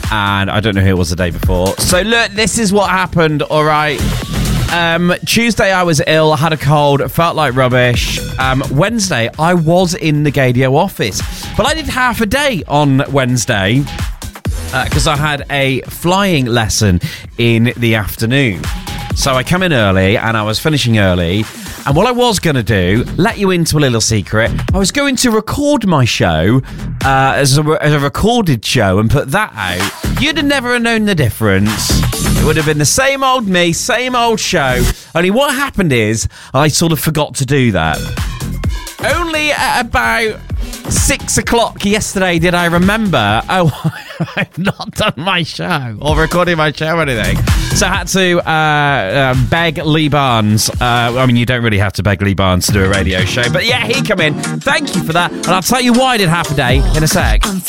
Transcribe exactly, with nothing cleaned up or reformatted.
and I don't know who it was the day before. So look, this is what happened, all right? Um, Tuesday I was ill, I had a cold, felt like rubbish. Um, Wednesday I was in the Gadio office, but I did half a day on Wednesday because uh, I had a flying lesson in the afternoon. So I come in early and I was finishing early. And what I was going to do, let you into a little secret, I was going to record my show uh, as, a, as a recorded show and put that out. You'd have never known the difference. It would have been the same old me, same old show. Only what happened is I sort of forgot to do that. Only at about six o'clock yesterday did I remember, oh, I've not done my show or recorded my show or anything. So I had to uh, uh, beg Lee Barnes. Uh, I mean, you don't really have to beg Lee Barnes to do a radio show. But yeah, he come in. Thank you for that. And I'll tell you why I did half a day in a sec.